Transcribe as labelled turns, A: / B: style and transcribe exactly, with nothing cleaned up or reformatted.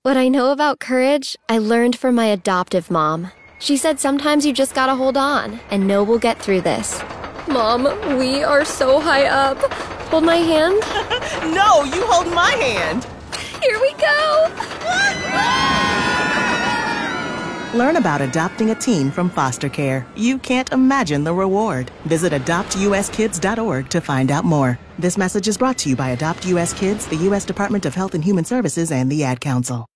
A: What I know about courage, I learned from my adoptive mom. She said sometimes you just gotta hold on and know we'll get through this. Mom, we are so high up. Hold my hand.
B: No, you hold my hand.
A: Here we go.
B: Learn about adopting a teen from foster care. You can't imagine the reward. Visit adopt u s kids dot org to find out more. This message is brought to you by Adopt U S Kids, the U S Department of Health and Human Services, and the Ad Council.